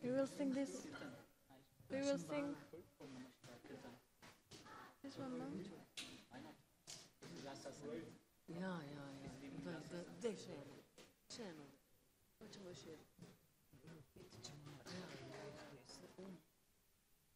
We will sing this. We will sing this one now. Ja, ja, ja. Deixa ela. Deixa ela. Facciamo uscire.